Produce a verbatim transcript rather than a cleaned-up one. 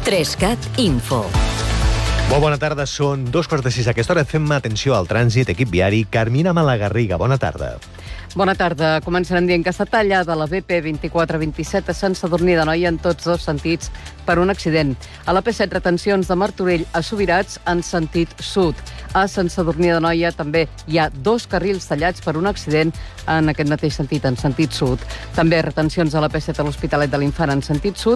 Trescat Info. Molt bona tarda, són dos quarts de sis. A aquesta hora fem atenció al trànsit, equip viari. Carmina Malagarriga, bona tarda. Bona tarda. Començarem dient que està tallada la B P vint-i-quatre vint-i-set a Sant Sadurní d'Anoia en tots dos sentits per un accident. A la P set, retencions de Martorell a Subirats en sentit sud. A Sant Sadurní d'Anoia també hi ha dos carrils tallats per un accident en aquest mateix sentit, en sentit sud. També retencions a la P set a l'Hospitalet de l'Infant en sentit sud